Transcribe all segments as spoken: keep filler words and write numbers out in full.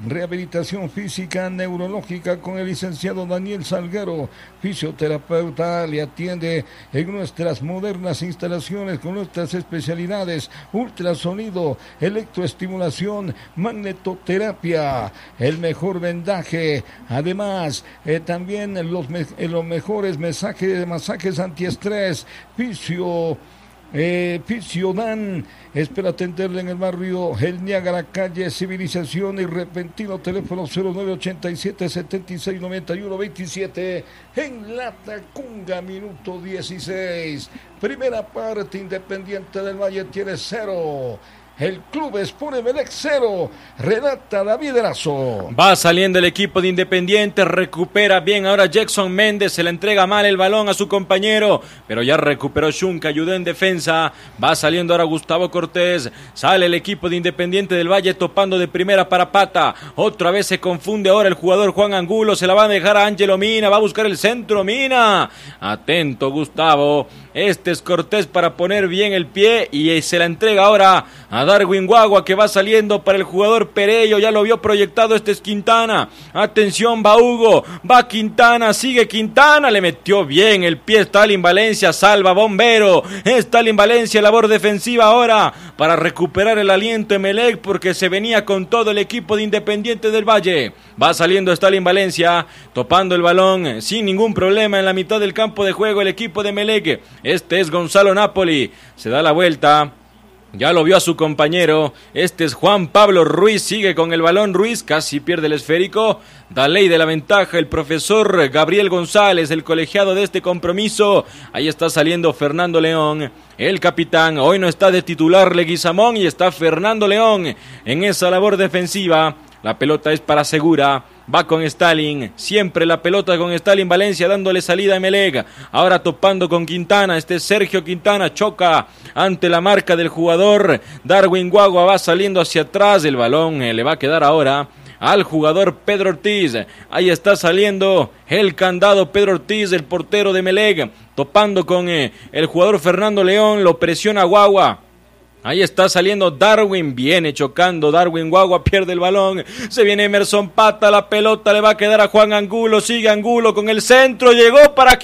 rehabilitación física, neurológica con el licenciado Daniel Salguero, fisioterapeuta, le atiende en nuestras modernas instalaciones con nuestras especialidades, ultrasonido, electroestimulación, magnetoterapia, el mejor vendaje, además eh, también los, me eh, los mejores masajes, masajes antiestrés, fisio, Eh, Fisiodan, espera atenderle en el barrio El Niágara, calle Civilización y Repentino, teléfono cero nueve ochenta y siete, setenta y seis, noventa y uno, veintisiete, en La Tacunga, minuto dieciséis, primera parte, Independiente del Valle tiene cero, el Club Sport Emelec cero, relata David Erazo. Va saliendo el equipo de Independiente, recupera bien ahora Jackson Méndez, se le entrega mal el balón a su compañero, pero ya recuperó Xunca, ayudó en defensa, va saliendo ahora Gustavo Cortés, sale el equipo de Independiente del Valle topando de primera para Pata, otra vez se confunde ahora el jugador Juan Angulo, se la va a dejar a Ángelo Mina, va a buscar el centro, Mina, atento Gustavo, este es Cortés para poner bien el pie y se la entrega ahora a Darwin Guagua que va saliendo para el jugador Perello, ya lo vio proyectado, este es Quintana, atención va Hugo, va Quintana, sigue Quintana, le metió bien el pie Stalin Valencia, salva Bombero, Stalin Valencia, labor defensiva ahora para recuperar el aliento Emelec porque se venía con todo el equipo de Independiente del Valle, va saliendo Stalin Valencia, topando el balón sin ningún problema en la mitad del campo de juego el equipo de Emelec, este es Gonzalo Napoli, se da la vuelta, ya lo vio a su compañero, este es Juan Pablo Ruiz, sigue con el balón Ruiz, casi pierde el esférico, da ley de la ventaja el profesor Gabriel González, el colegiado de este compromiso, ahí está saliendo Fernando León, el capitán, hoy no está de titular Leguizamón y está Fernando León en esa labor defensiva, la pelota es para Segura, va con Stalin, siempre la pelota con Stalin Valencia dándole salida a Emelec, ahora topando con Quintana, este es Sergio Quintana, choca ante la marca del jugador, Darwin Guagua va saliendo hacia atrás, el balón eh, le va a quedar ahora al jugador Pedro Ortiz, ahí está saliendo el candado Pedro Ortiz, el portero de Emelec, topando con eh, el jugador Fernando León, lo presiona Guagua. Ahí está saliendo Darwin, viene chocando Darwin Guagua, pierde el balón, se viene Emerson Pata, la pelota le va a quedar a Juan Angulo, sigue Angulo con el centro, llegó para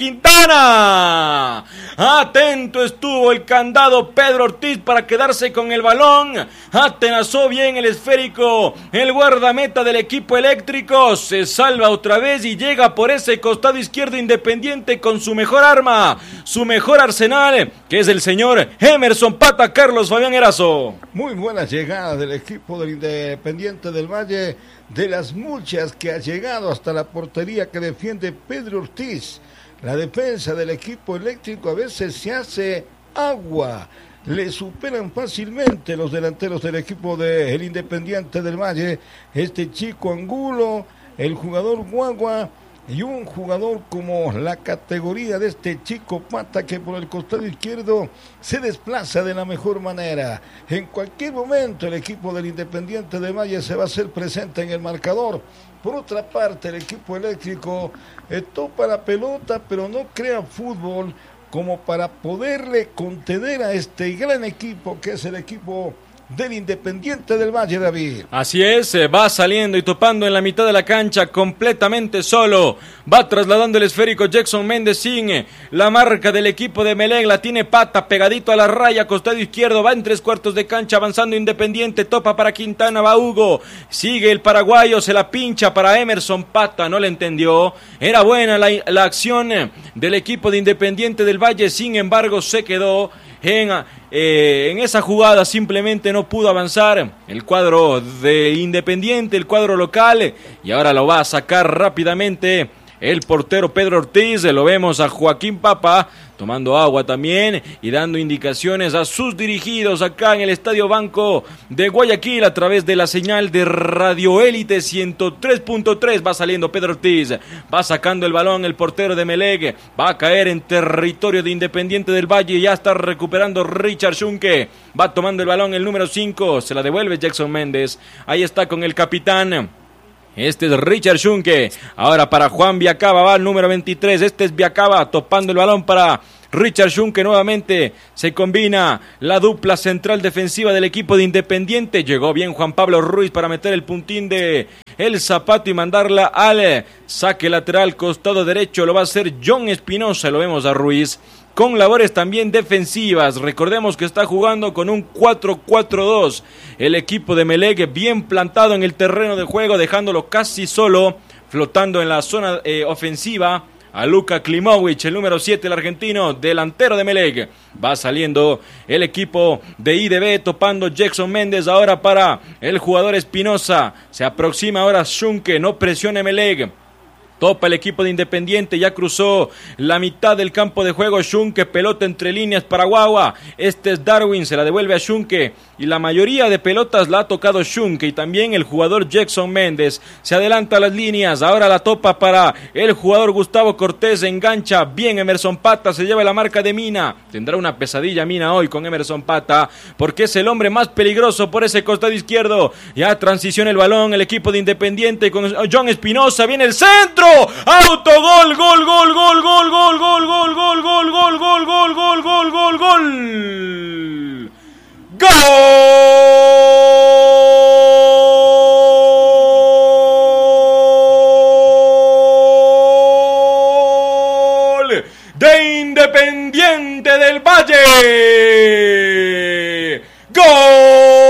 Quintana, atento estuvo el candado Pedro Ortiz para quedarse con el balón, atenazó bien el esférico, el guardameta del equipo eléctrico, se salva otra vez y llega por ese costado izquierdo Independiente con su mejor arma, su mejor arsenal, que es el señor Emerson Pata, Carlos Fabián Erazo. Muy buena llegada del equipo del Independiente del Valle, de las muchas que ha llegado hasta la portería que defiende Pedro Ortiz. La defensa del equipo eléctrico a veces se hace agua, le superan fácilmente los delanteros del equipo del Independiente del Valle, este chico Angulo, el jugador Guagua, y un jugador como la categoría de este chico Pata que por el costado izquierdo se desplaza de la mejor manera. En cualquier momento el equipo del Independiente de Valle se va a hacer presente en el marcador. Por otra parte el equipo eléctrico eh, topa la pelota pero no crea fútbol como para poderle contener a este gran equipo que es el equipo del Independiente del Valle, David. Así es, va saliendo y topando en la mitad de la cancha completamente solo, va trasladando el esférico Jackson Méndez sin la marca del equipo de Emelec, la tiene Pata pegadito a la raya, costado izquierdo, va en tres cuartos de cancha, avanzando Independiente, topa para Quintana, va Hugo, sigue el paraguayo, se la pincha para Emerson Pata, no le entendió, era buena la, la acción del equipo de Independiente del Valle, sin embargo se quedó en, eh, en esa jugada, simplemente no pudo avanzar el cuadro de Independiente, el cuadro local, y ahora lo va a sacar rápidamente el portero Pedro Ortiz. Lo vemos a Joaquín Papa tomando agua también y dando indicaciones a sus dirigidos acá en el Estadio Banco de Guayaquil a través de la señal de Radio Élite ciento tres punto tres. Va saliendo Pedro Ortiz, va sacando el balón el portero de Emelec, va a caer en territorio de Independiente del Valle, ya está recuperando Richard Schunke, va tomando el balón el número cinco, se la devuelve Jackson Méndez, ahí está con el capitán. Este es Richard Schunke, ahora para Juan Viacaba, va el número veintitrés, este es Viacaba topando el balón para Richard Schunke, nuevamente se combina la dupla central defensiva del equipo de Independiente, llegó bien Juan Pablo Ruiz para meter el puntín de el zapato y mandarla al saque lateral costado derecho. Lo va a hacer John Espinosa, lo vemos a Ruiz con labores también defensivas. Recordemos que está jugando con un cuatro cuatro dos. El equipo de Melec bien plantado en el terreno de juego, dejándolo casi solo, flotando en la zona eh, ofensiva. A Luka Klimovic, el número siete, el argentino, delantero de Melec. Va saliendo el equipo de I D B, topando Jackson Méndez ahora para el jugador Espinosa. Se aproxima ahora Schunke, no presione Melec. Topa el equipo de Independiente, ya cruzó la mitad del campo de juego Schunke, pelota entre líneas para Guagua. Este es Darwin, se la devuelve a Schunke y la mayoría de pelotas la ha tocado Schunke y también el jugador Jackson Méndez. Se adelanta a las líneas, ahora la topa para el jugador Gustavo Cortés, engancha bien Emerson Pata, se lleva la marca de Mina. Tendrá una pesadilla Mina hoy con Emerson Pata porque es el hombre más peligroso por ese costado izquierdo. Ya transiciona el balón el equipo de Independiente con John Espinosa, viene el centro. Autogol, gol, gol, gol, gol, gol, gol, gol, gol, gol, gol, gol, gol, gol, gol, gol, gol. Gol de Independiente del Valle. Gol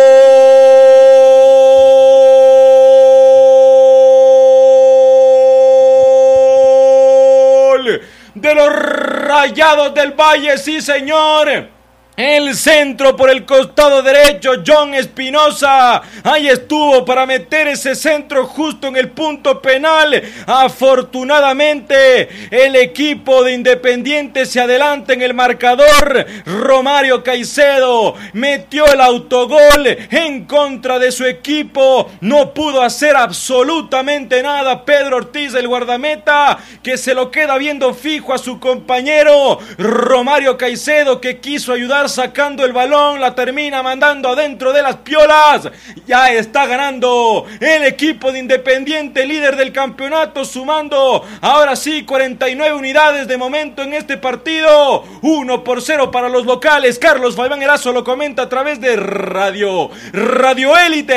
de los Rayados del Valle, sí señor. El centro por el costado derecho, John Espinosa, ahí estuvo para meter ese centro justo en el punto penal. Afortunadamente el equipo de Independiente se adelanta en el marcador. Romario Caicedo metió el autogol en contra de su equipo, no pudo hacer absolutamente nada Pedro Ortiz, el guardameta, que se lo queda viendo fijo a su compañero Romario Caicedo, que quiso ayudar sacando el balón, la termina mandando adentro de las piolas. Ya está ganando el equipo de Independiente, líder del campeonato, sumando ahora sí cuarenta y nueve unidades de momento en este partido. uno por cero para los locales. Carlos Fabián Erazo lo comenta a través de Radio Radio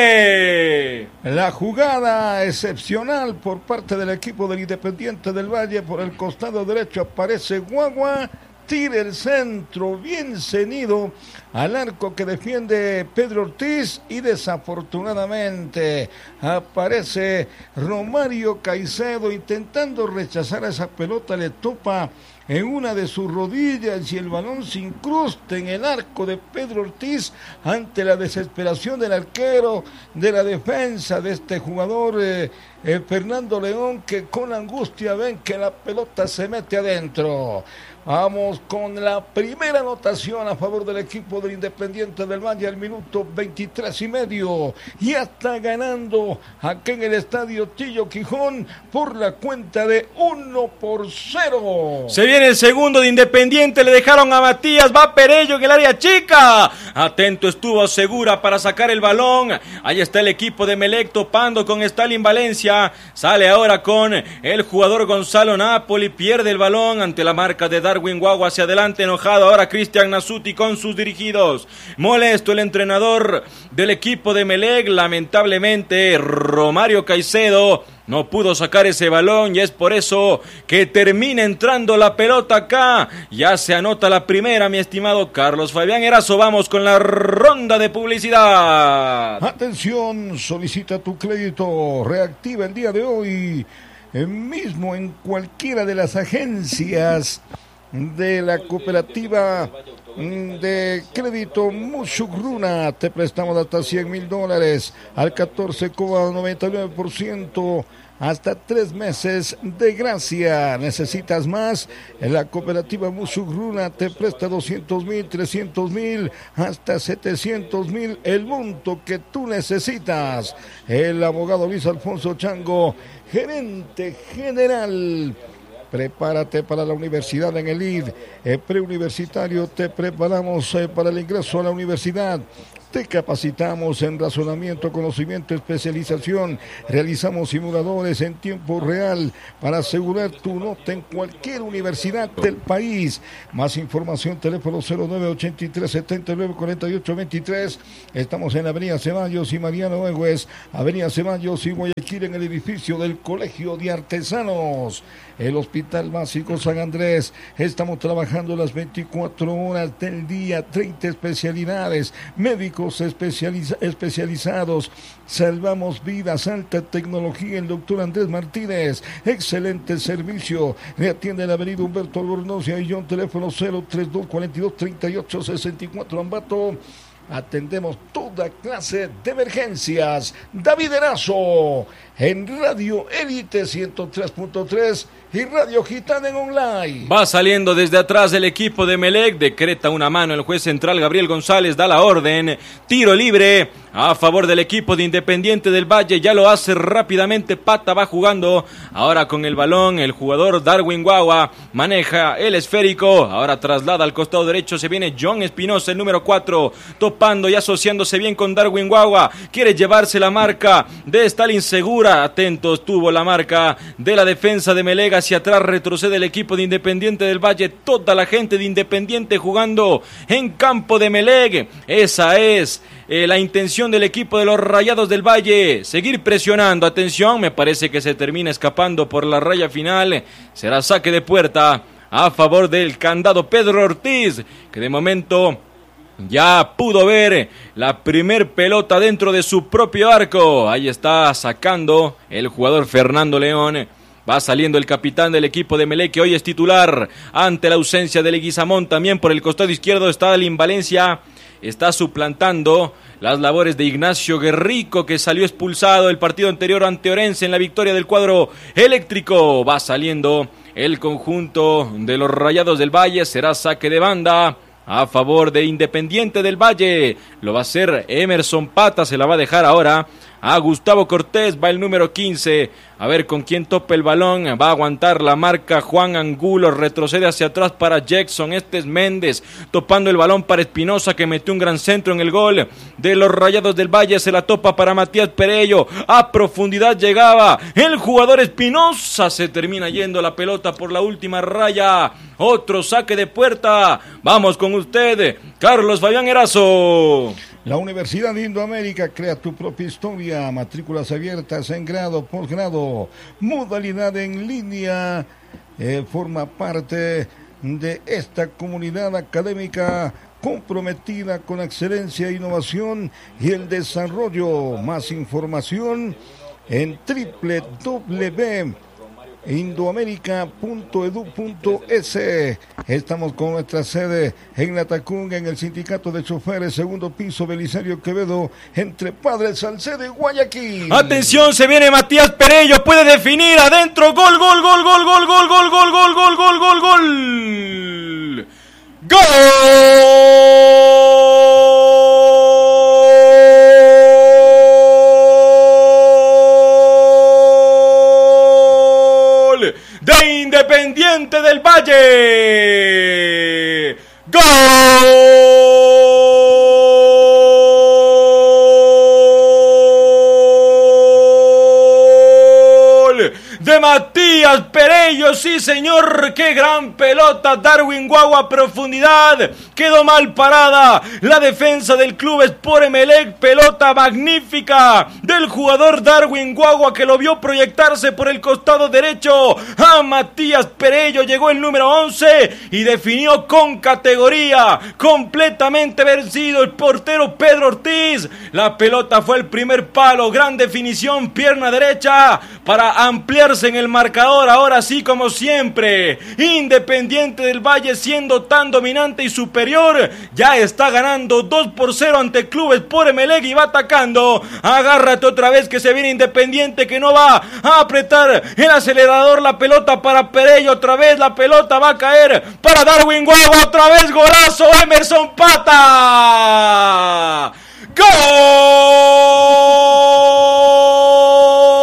Élite. La jugada excepcional por parte del equipo del Independiente del Valle. Por el costado derecho aparece Guagua, tira el centro bien cenido al arco que defiende Pedro Ortiz y desafortunadamente aparece Romario Caicedo intentando rechazar esa pelota, le topa en una de sus rodillas y el balón se incrusta en el arco de Pedro Ortiz ante la desesperación del arquero, de la defensa de este jugador eh, eh, Fernando León, que con angustia ven que la pelota se mete adentro. Vamos con la primera anotación a favor del equipo del Independiente del Valle al minuto veintitrés y medio. Ya está ganando aquí en el estadio Tillo Quijón por la cuenta de uno por cero. Se viene el segundo de Independiente, le dejaron a Matías, va Perello en el área chica. Atento estuvo Segura para sacar el balón. Ahí está el equipo de Melec topando con Stalin Valencia. Sale ahora con el jugador Gonzalo Napoli, pierde el balón ante la marca de Darwin Guagua, hacia adelante enojado ahora Cristian Nasuti con sus dirigidos. Molesto el entrenador del equipo de Melec, lamentablemente Romario Caicedo no pudo sacar ese balón y es por eso que termina entrando la pelota acá. Ya se anota la primera, mi estimado Carlos Fabián Erazo. Vamos con la ronda de publicidad. Atención, solicita tu crédito, reactiva el día de hoy mismo en cualquiera de las agencias de la cooperativa de crédito Musugruna. Te prestamos hasta cien mil dólares al catorce coma noventa y nueve por ciento, hasta tres meses de gracia. ¿Necesitas más? En la cooperativa Musugruna te presta doscientos mil, trescientos mil, hasta setecientos mil, el monto que tú necesitas. El abogado Luis Alfonso Chango, gerente general. Prepárate para la universidad en el I D, eh, preuniversitario, te preparamos eh, para el ingreso a la universidad. Te capacitamos en razonamiento, conocimiento, especialización. Realizamos simuladores en tiempo real para asegurar tu nota en cualquier universidad del país. Más información, teléfono cero nueve ochenta y tres setenta y nueve cuarenta y ocho veintitrés. Estamos en Avenida Ceballos y Mariano Egues, Avenida Ceballos y Guayaquil, en el edificio del Colegio de Artesanos. El Hospital Básico San Andrés. Estamos trabajando las veinticuatro horas del día, treinta especialidades, médicos especializa- especializados. Salvamos vidas, alta tecnología. El doctor Andrés Martínez, excelente servicio. Le atiende en la avenida Humberto Albornoz y Ayllón, teléfono cero treinta y dos cuarenta y dos treinta y ocho sesenta y cuatro, Ambato. Atendemos toda clase de emergencias. David Erazo en Radio Élite ciento tres punto tres y Radio Gitana en online. Va saliendo desde atrás el equipo de Melec, decreta una mano el juez central Gabriel González, da la orden, tiro libre a favor del equipo de Independiente del Valle, ya lo hace rápidamente, Pata va jugando, ahora con el balón, el jugador Darwin Guagua maneja el esférico, ahora traslada al costado derecho, se viene John Espinosa, el número cuatro, topando y asociándose bien con Darwin Guagua, quiere llevarse la marca de Stalin Segura, atentos, tuvo la marca de la defensa de Melec, hacia atrás retrocede el equipo de Independiente del Valle, toda la gente de Independiente jugando en campo de Melec, esa es eh, la intención del equipo de los Rayados del Valle, seguir presionando, atención, me parece que se termina escapando por la raya final, será saque de puerta a favor del candado Pedro Ortiz, que de momento ya pudo ver la primer pelota dentro de su propio arco, ahí está sacando el jugador Fernando León. Va saliendo el capitán del equipo de Melec, que hoy es titular ante la ausencia de Leguizamón. También por el costado izquierdo está Alin Valencia, está suplantando las labores de Ignacio Guerrico, que salió expulsado el partido anterior ante Orense en la victoria del cuadro eléctrico. Va saliendo el conjunto de los Rayados del Valle, será saque de banda a favor de Independiente del Valle. Lo va a hacer Emerson Pata, se la va a dejar ahora a Gustavo Cortés, va el número quince, a ver con quién topa el balón, va a aguantar la marca Juan Angulo, retrocede hacia atrás para Jackson, este es Méndez, topando el balón para Espinosa, que metió un gran centro en el gol de los Rayados del Valle, se la topa para Matías Perello, a profundidad llegaba el jugador Espinosa, se termina yendo la pelota por la última raya, otro saque de puerta, vamos con usted, Carlos Fabián Erazo. La Universidad de Indoamérica, crea tu propia historia, matrículas abiertas en grado, posgrado, modalidad en línea, eh, forma parte de esta comunidad académica comprometida con la excelencia, innovación y el desarrollo. Más información en doble u doble u doble u punto indoamerica punto edu punto es. Estamos con nuestra sede en La Tacunga, en el sindicato de choferes, segundo piso, Belisario Quevedo, entre Padre Salcedo y Guayaquil. Atención, se viene Matías Perello, puede definir, adentro, gol, gol, gol, gol, gol, gol, gol, gol, gol, gol, gol, gol, gol. ¡Gol! De Independiente del Valle. ¡Gol! De Matías Perello, sí señor, qué gran pelota, Darwin Guagua a profundidad, quedó mal parada la defensa del club Sport Emelec, pelota magnífica del jugador Darwin Guagua, que lo vio proyectarse por el costado derecho a Matías Perello, llegó el número once y definió con categoría, completamente vencido el portero Pedro Ortiz, la pelota fue el primer palo, gran definición, pierna derecha para ampliarse en el marcador, ahora sí como siempre, Independiente del Valle siendo tan dominante y superior, ya está ganando dos por cero ante Club Sport Emelec y va atacando, agárrate otra vez que se viene Independiente, que no va a apretar el acelerador, la pelota para Perello, otra vez la pelota va a caer para Darwin Guagua, otra vez golazo, Emerson Pata, ¡gol!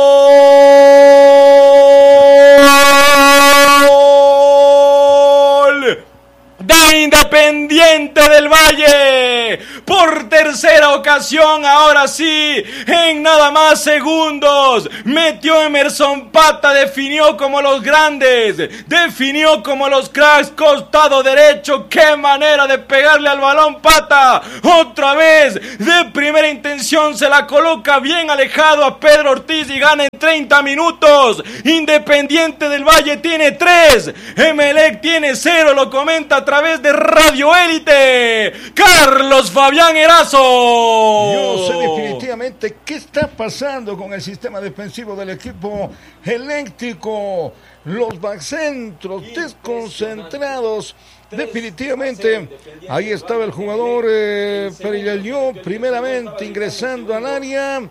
Independiente del Valle, por tercera ocasión, ahora sí, en nada más segundos, metió Emerson Pata, definió como los grandes, definió como los cracks, costado derecho, qué manera de pegarle al balón Pata, otra vez, de primera intención se la coloca bien alejado a Pedro Ortiz y gana en treinta minutos, Independiente del Valle tiene tres, Emelec tiene cero, lo comenta a través de Radio Élite, Carlos Fabián Erazo. Yo sé definitivamente qué está pasando con el sistema defensivo del equipo eléctrico, los backcentros desconcentrados. Definitivamente, ahí estaba el jugador eh, Perelló, primeramente ingresando al área,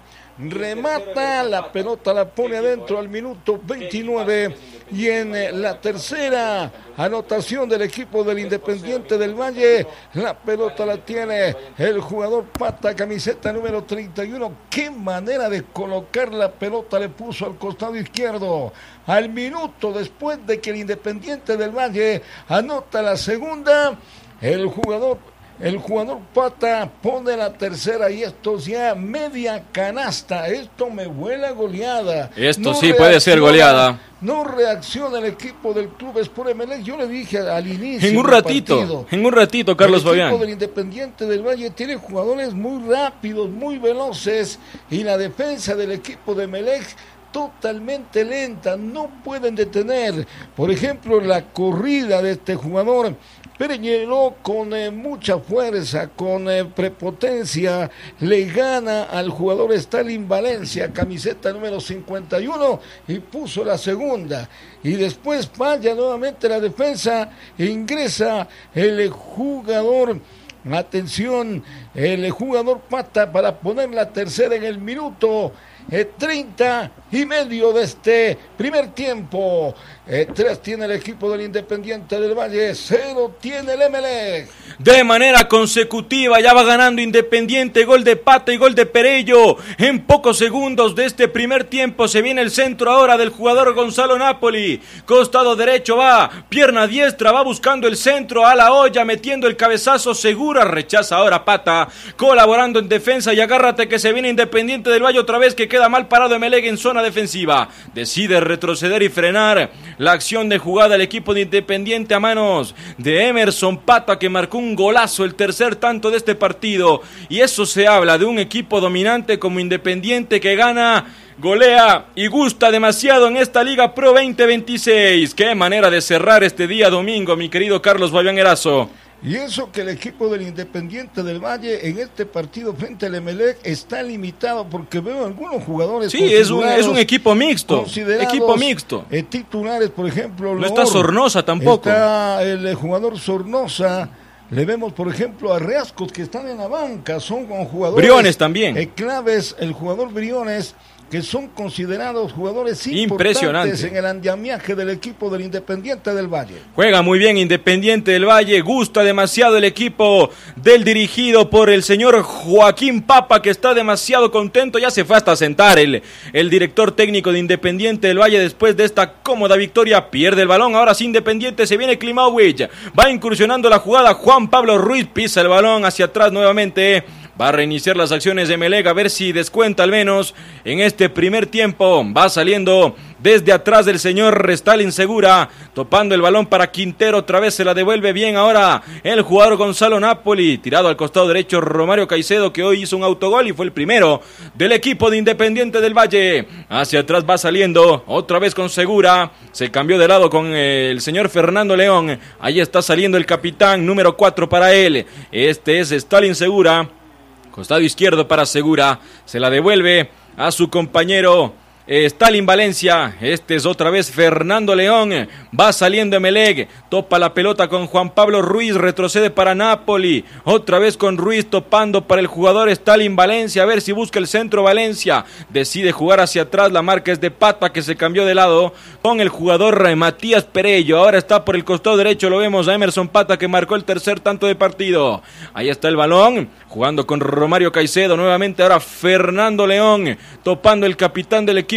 remata, la pelota la pone adentro al minuto veintinueve y en eh, la tercera anotación del equipo del Independiente del Valle, la pelota la tiene el jugador Pata, camiseta número treinta y uno, qué manera de colocar la pelota le puso al costado izquierdo, al minuto después de que el Independiente del Valle anota la segunda, el jugador El jugador Pata pone la tercera y esto ya media canasta. Esto me huele a goleada. Esto no sí puede ser goleada. No reacciona el equipo del Club Sport Emelec. Yo le dije al inicio En un ratito, partido, en un ratito, Carlos Fabián. El equipo del Independiente del Valle tiene jugadores muy rápidos, muy veloces. Y la defensa del equipo de Emelec totalmente lenta. No pueden detener, por ejemplo, la corrida de este jugador Perelló con eh, mucha fuerza, con eh, prepotencia, le gana al jugador Stalin Valencia, camiseta número cincuenta y uno, y puso la segunda. Y después falla nuevamente la defensa, ingresa el jugador, atención, el jugador Pata para poner la tercera en el minuto Eh, treinta y medio de este primer tiempo. Eh, tres tiene el equipo del Independiente del Valle, cero tiene el Emelec. De manera consecutiva ya va ganando Independiente, gol de Pata y gol de Perelló. En pocos segundos de este primer tiempo se viene el centro ahora del jugador Gonzalo Napoli. Costado derecho va, pierna diestra, va buscando el centro a la olla, metiendo el cabezazo segura, rechaza ahora Pata, colaborando en defensa y agárrate que se viene Independiente del Valle otra vez, que queda mal parado Emelec en zona defensiva. Decide retroceder y frenar la acción de jugada el equipo de Independiente a manos de Emerson Pata, que marcó un golazo, el tercer tanto de este partido. Y eso se habla de un equipo dominante como Independiente, que gana, golea y gusta demasiado en esta Liga Pro veinte veintiséis. Qué manera de cerrar este día domingo, mi querido Carlos Fabián Erazo. Y eso que el equipo del Independiente del Valle en este partido frente al Emelec está limitado, porque veo algunos jugadores. Sí, es un, es un equipo mixto. Equipo mixto. Eh, titulares, por ejemplo. No está Sornosa tampoco. Está el, el jugador Sornosa. Le vemos, por ejemplo, a Reascos, que están en la banca. Son con jugadores. Briones también. Eh, claves, el jugador Briones, que son considerados jugadores importantes en el andamiaje del equipo del Independiente del Valle. Juega muy bien Independiente del Valle, gusta demasiado el equipo del dirigido por el señor Joaquín Papa, que está demasiado contento, ya se fue hasta sentar el, el director técnico de Independiente del Valle después de esta cómoda victoria. Pierde el balón, ahora sí Independiente, se viene Klimowicz, va incursionando la jugada, Juan Pablo Ruiz pisa el balón hacia atrás nuevamente. Va a reiniciar las acciones de Emelec, a ver si descuenta al menos en este primer tiempo. Va saliendo desde atrás del señor Stalin Segura, topando el balón para Quintero, otra vez se la devuelve bien ahora el jugador Gonzalo Napoli, tirado al costado derecho Romario Caicedo, que hoy hizo un autogol y fue el primero del equipo de Independiente del Valle. Hacia atrás va saliendo, otra vez con Segura, se cambió de lado con el señor Fernando León, ahí está saliendo el capitán número cuatro para él, este es Stalin Segura. Costado izquierdo para Segura, se la devuelve a su compañero eh, Stalin Valencia, este es otra vez Fernando León, va saliendo Emelec, topa la pelota con Juan Pablo Ruiz, retrocede para Napoli, otra vez con Ruiz topando para el jugador Stalin Valencia, a ver si busca el centro Valencia, decide jugar hacia atrás, la marca es de Pata, que se cambió de lado con el jugador Matías Perelló, ahora está por el costado derecho, lo vemos a Emerson Pata, que marcó el tercer tanto de partido, ahí está el balón, jugando con Romario Caicedo, nuevamente ahora Fernando León, topando el capitán del equipo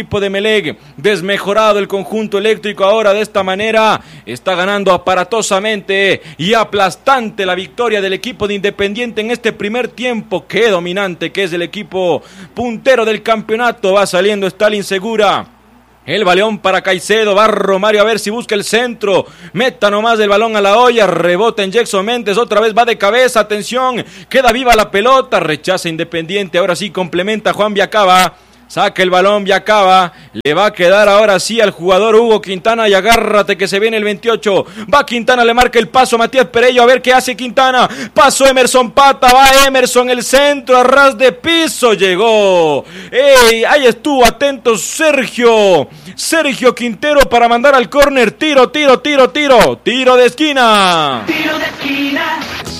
equipo de Melec, desmejorado el conjunto eléctrico ahora de esta manera, está ganando aparatosamente y aplastante la victoria del equipo de Independiente en este primer tiempo. Qué dominante que es el equipo puntero del campeonato, va saliendo Stalin Segura. El balón para Caicedo, va Romario a ver si busca el centro, meta nomás el balón a la olla, rebota en Jackson Méndez, otra vez va de cabeza, atención, queda viva la pelota, rechaza Independiente, ahora sí complementa Juan Viacaba, saca el balón Viacaba, le va a quedar ahora sí al jugador Hugo Quintana y agárrate que se viene el veintiocho, va Quintana, le marca el paso a Matías Perello, a ver qué hace Quintana, pasó Emerson Pata, va Emerson, el centro a ras de piso, llegó, ey, ahí estuvo atento Sergio, Sergio Quintero para mandar al córner, tiro, tiro, tiro, tiro, tiro de esquina. Tiro de esquina.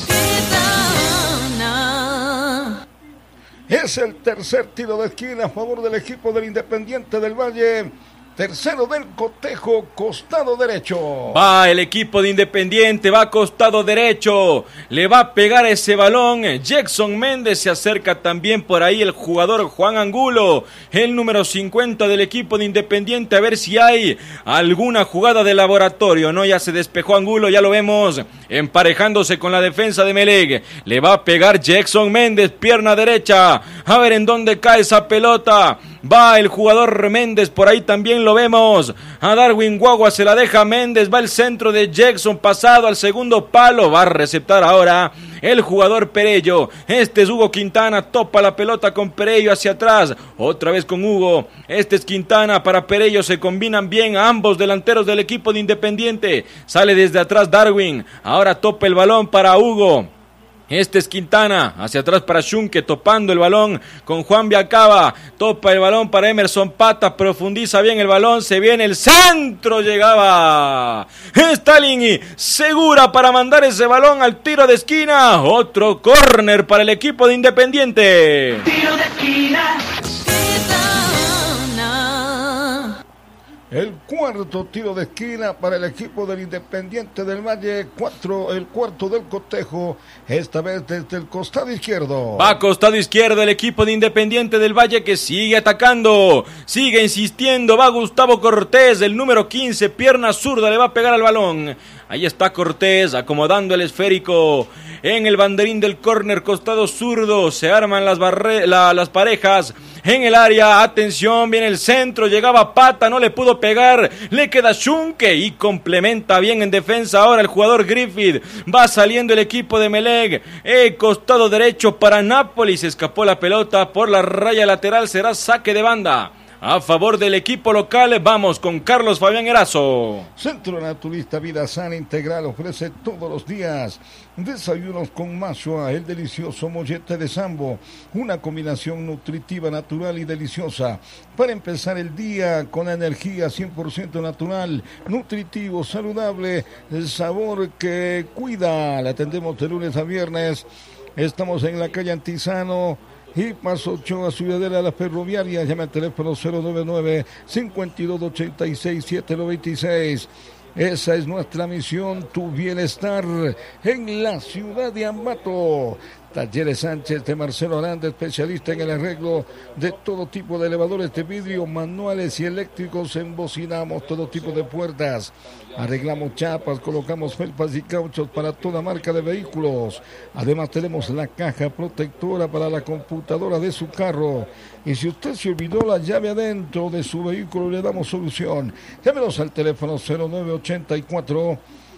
Es el tercer tiro de esquina a favor del equipo del Independiente del Valle. Tercero del cotejo, costado derecho. Va el equipo de Independiente, va costado derecho. Le va a pegar ese balón. Jackson Méndez, se acerca también por ahí el jugador Juan Angulo, el número cincuenta del equipo de Independiente, a ver si hay alguna jugada de laboratorio. No, ya se despejó Angulo, ya lo vemos emparejándose con la defensa de Melec. Le va a pegar Jackson Méndez, pierna derecha. A ver en dónde cae esa pelota. Va el jugador Méndez, por ahí también lo vemos. A Darwin Guagua se la deja Méndez, va el centro de Jackson, pasado al segundo palo, va a receptar ahora el jugador Perello. Este es Hugo Quintana, topa la pelota con Perello hacia atrás, otra vez con Hugo. Este es Quintana para Perello, se combinan bien ambos delanteros del equipo de Independiente. Sale desde atrás Darwin, ahora topa el balón para Hugo. Este es Quintana, hacia atrás para Schunke, topando el balón con Juan Viacaba, topa el balón para Emerson Pata, profundiza bien el balón, se viene el centro, llegaba Stalin Segura para mandar ese balón al tiro de esquina, otro córner para el equipo de Independiente. Tiro de esquina. El cuarto tiro de esquina para el equipo del Independiente del Valle, cuatro, el cuarto del cotejo, esta vez desde el costado izquierdo. Va costado izquierdo el equipo de Independiente del Valle que sigue atacando, sigue insistiendo, va Gustavo Cortés, el número quince, pierna zurda, le va a pegar al balón. Ahí está Cortés acomodando el esférico en el banderín del córner, costado zurdo, se arman las, barre- la, las parejas en el área, atención, viene el centro, llegaba Pata, no le pudo pegar, le queda Schunke y complementa bien en defensa ahora el jugador Griffith, va saliendo el equipo de Melec, el costado derecho para Napoli, se escapó la pelota por la raya lateral, será saque de banda a favor del equipo local. Vamos con Carlos Fabián Erazo. Centro Naturista Vida Sana Integral ofrece todos los días desayunos con Mashua, el delicioso mollete de Sambo, una combinación nutritiva, natural y deliciosa para empezar el día con energía cien por ciento natural, nutritivo, saludable, el sabor que cuida. Le atendemos de lunes a viernes. Estamos en la calle Antizano y Paso Ochoa, Ciudadela La Ferroviaria. Llama al teléfono cero nueve nueve, cinco dos ocho seis, siete nueve seis. Esa es nuestra misión, tu bienestar en la ciudad de Ambato. Talleres Sánchez de Marcelo Aranda, especialista en el arreglo de todo tipo de elevadores de vidrio, manuales y eléctricos. Embocinamos todo tipo de puertas, arreglamos chapas, colocamos felpas y cauchos para toda marca de vehículos. Además tenemos la caja protectora para la computadora de su carro. Y si usted se olvidó la llave adentro de su vehículo, le damos solución. Llámenos al teléfono cero nueve ochenta y cuatro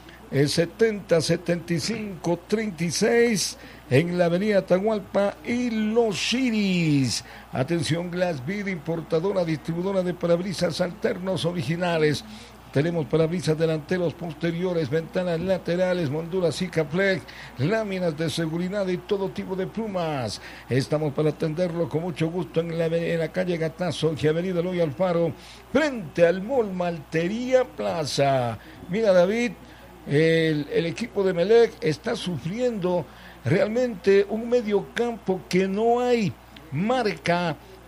setenta setenta y cinco treinta y seis en la avenida Atahualpa y Los Iris. Atención, Glassvid, importadora, distribuidora de parabrisas alternos originales. Tenemos parabrisas delanteros, posteriores, ventanas laterales, molduras Sikaflex, láminas de seguridad y todo tipo de plumas. Estamos para atenderlo con mucho gusto en la, en la calle Gatazo y avenida Eloy Alfaro, frente al Mall Maltería Plaza. Mira, David, el, el equipo de Melec está sufriendo realmente un medio campo que no hay marca,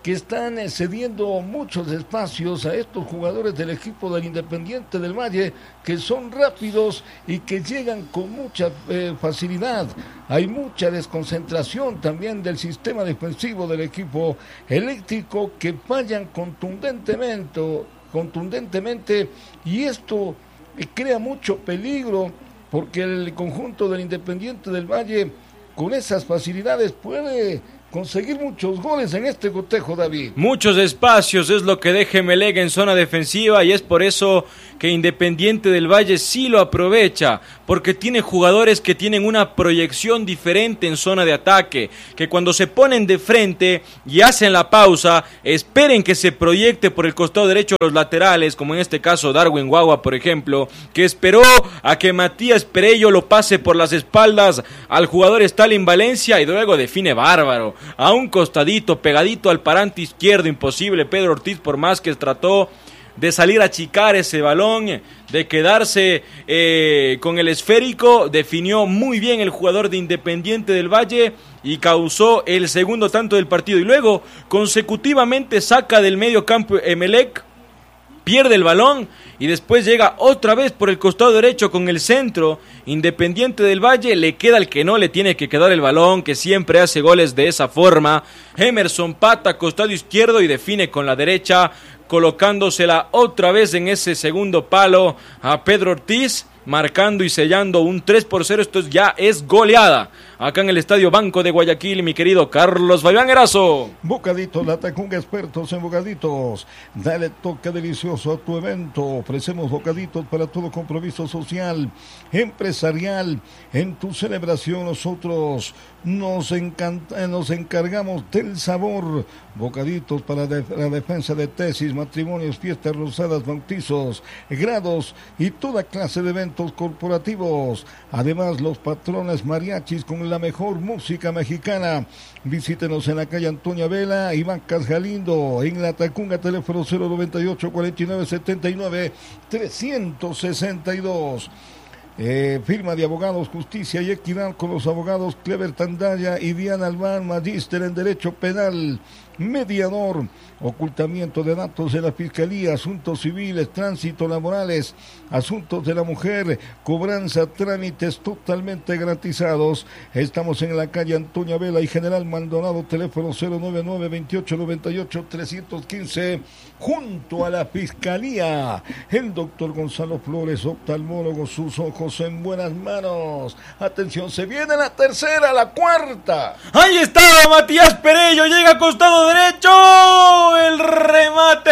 que están cediendo muchos espacios a estos jugadores del equipo del Independiente del Valle, que son rápidos y que llegan con mucha eh, facilidad. Hay mucha desconcentración también del sistema defensivo del equipo eléctrico, que fallan contundentemente, contundentemente y esto crea mucho peligro, porque el conjunto del Independiente del Valle con esas facilidades puede conseguir muchos goles en este cotejo, David. Muchos espacios es lo que deja Emelec en zona defensiva, y es por eso que Independiente del Valle sí lo aprovecha, porque tiene jugadores que tienen una proyección diferente en zona de ataque, que cuando se ponen de frente y hacen la pausa, esperen que se proyecte por el costado derecho los laterales, como en este caso Darwin Guagua, por ejemplo, que esperó a que Matías Perello lo pase por las espaldas al jugador Stalin Valencia y luego define bárbaro, a un costadito, pegadito al parante izquierdo, imposible. Pedro Ortiz, por más que trató de salir a achicar ese balón, de quedarse eh, con el esférico, definió muy bien el jugador de Independiente del Valle y causó el segundo tanto del partido. Y luego, consecutivamente, saca del medio campo Emelec, pierde el balón y después llega otra vez por el costado derecho con el centro. Independiente del Valle le queda el que no le tiene que quedar el balón, que siempre hace goles de esa forma. Emerson Pata, costado izquierdo, y define con la derecha, colocándosela otra vez en ese segundo palo a Pedro Ortiz, marcando y sellando un tres por cero. Esto ya es goleada acá en el Estadio Banco de Guayaquil, mi querido Carlos Fabián Erazo. Bocaditos, la Tacunga, expertos en bocaditos. Dale toque delicioso a tu evento. Ofrecemos bocaditos para todo compromiso social, empresarial. En tu celebración nosotros nos, encanta, nos encargamos del sabor. Bocaditos para de, la defensa de tesis, matrimonios, fiestas rosadas, bautizos, grados y toda clase de eventos corporativos. Además, los patrones mariachis con la mejor música mexicana. Visítenos en la calle Antonia Vela y Bancas Galindo, en la Tacunga, teléfono cero noventa y ocho, cuarenta y nueve, setenta y nueve, trescientos sesenta y dos. Eh, firma de abogados, justicia y equidad con los abogados Clever Tandaya y Diana Albán, magíster en Derecho Penal, mediador, ocultamiento de datos de la Fiscalía, asuntos civiles, tránsito laborales, asuntos de la mujer, cobranza, trámites totalmente garantizados. Estamos en la calle Antonia Vela y General Maldonado, teléfono cero noventa y nueve, veintiocho noventa y ocho, trescientos quince, junto a la Fiscalía. El doctor Gonzalo Flores, oftalmólogo, sus ojos en buenas manos. Atención, se viene la tercera, la cuarta. Ahí está Matías Perello, llega a costado derecho, el remate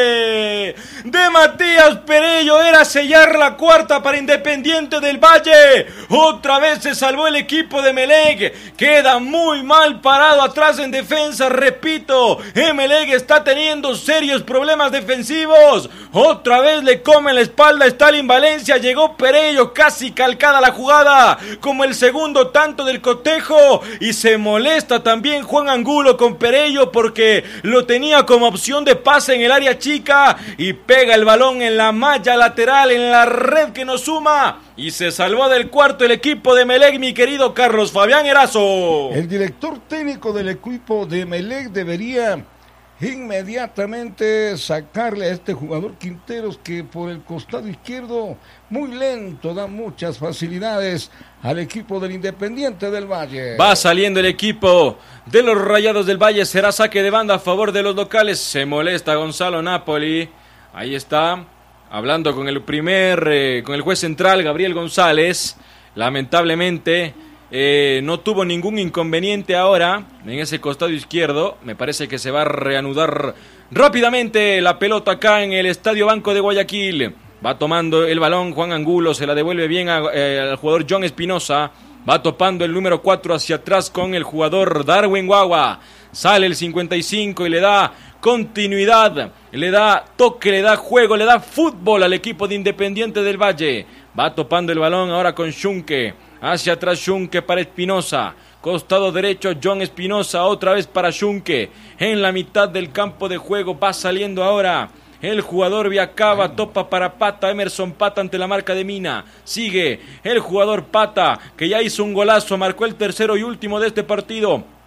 de Matías Perello era sellar la cuarta para Independiente del Valle. Otra vez se salvó el equipo de Emelec, queda muy mal parado atrás en defensa. Repito, Emelec está teniendo serios problemas defensivos. Otra vez le come la espalda a Stalin Valencia, llegó Perello, casi calcada la jugada como el segundo tanto del cotejo, y se molesta también Juan Angulo con Perello porque lo tenía como opción de pase en el área chica y pega el balón en la malla lateral, en la red que nos suma, y se salvó del cuarto el equipo de Emelec, mi querido Carlos Fabián Erazo. El director técnico del equipo de Emelec debería inmediatamente sacarle a este jugador Quinteros, que por el costado izquierdo muy lento, da muchas facilidades al equipo del Independiente del Valle. Va saliendo el equipo de los Rayados del Valle, será saque de banda a favor de los locales. Se molesta Gonzalo Napoli, ahí está hablando con el primer eh, con el juez central Gabriel González. Lamentablemente Eh, no tuvo ningún inconveniente ahora en ese costado izquierdo. Me parece que se va a reanudar rápidamente la pelota acá en el Estadio Banco de Guayaquil. Va tomando el balón Juan Angulo, se la devuelve bien a, eh, al jugador John Espinosa. Va topando el número cuatro hacia atrás con el jugador Darwin Guagua. Sale el cincuenta y cinco y le da continuidad, le da toque, le da juego, le da fútbol al equipo de Independiente del Valle. Va topando el balón ahora con Schunke. Hacia atrás Schunke para Espinosa. Costado derecho John Espinosa, otra vez para Schunke. En la mitad del campo de juego va saliendo ahora el jugador Viacaba, topa para Pata, Emerson Pata ante la marca de Mina. Sigue el jugador Pata, que ya hizo un golazo, marcó el tercero y último de este partido.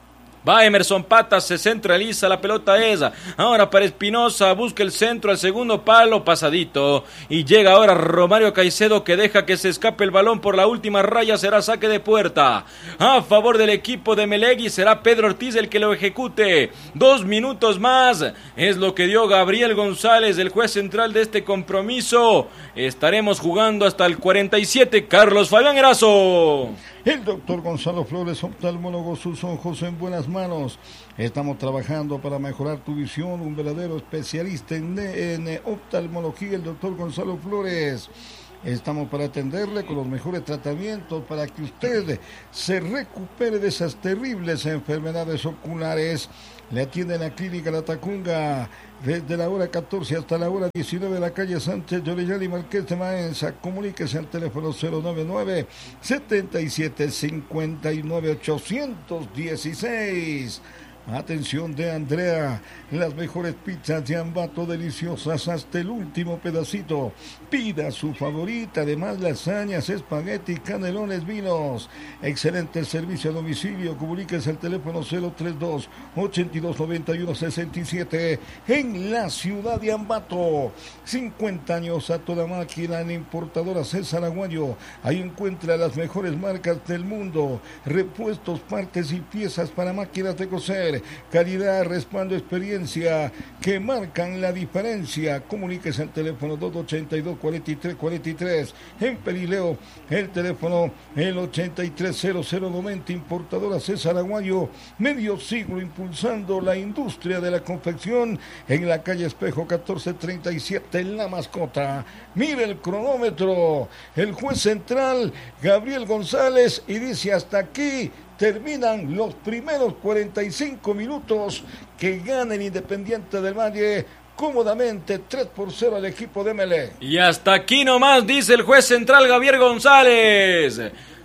Va Emerson Pata, se centraliza, la pelota esa. Ahora para Espinosa, busca el centro al segundo palo, pasadito. Y llega ahora Romario Caicedo que deja que se escape el balón por la última raya, será saque de puerta. A favor del equipo de Emelec y será Pedro Ortiz el que lo ejecute. Dos minutos más, es lo que dio Gabriel González, el juez central de este compromiso. Estaremos jugando hasta el cuarenta y siete, Carlos Fabián Erazo. El doctor Gonzalo Flores, oftalmólogo, sus ojos en buenas manos. Estamos trabajando para mejorar tu visión, un verdadero especialista en, en oftalmología, el doctor Gonzalo Flores. Estamos para atenderle con los mejores tratamientos para que usted se recupere de esas terribles enfermedades oculares. Le atiende en la clínica La Tacunga desde la hora catorce hasta la hora diecinueve de la calle Sánchez de Orellana y Marqués de Maenza. Comuníquese al teléfono cero noventa y nueve, setenta y siete, cincuenta y nueve, ochocientos dieciséis. Atención de Andrea, las mejores pizzas de Ambato, deliciosas hasta el último pedacito. Pida su favorita, además lasañas, espagueti, canelones, vinos. Excelente servicio a domicilio. Comuníquese al teléfono cero treinta y dos, ochenta y dos, noventa y uno, sesenta y siete en la ciudad de Ambato. cincuenta años a toda máquina en importadora César Aguayo. Ahí encuentra las mejores marcas del mundo. Repuestos, partes y piezas para máquinas de coser. Calidad, respaldo, experiencia que marcan la diferencia. Comuníquese al teléfono dos ochenta y dos, cuarenta y tres cuarenta y tres. En Perileo, el teléfono el ochenta y tres cero cero noventa. Importadora César Aguayo, medio siglo impulsando la industria de la confección en la calle Espejo catorce treinta y siete en La Mascota. Mire el cronómetro, el juez central Gabriel González, y dice hasta aquí terminan los primeros cuarenta y cinco minutos, que gana el Independiente del Valle cómodamente tres por cero al equipo de Emelec. Y hasta aquí nomás, dice el juez central Gabriel González.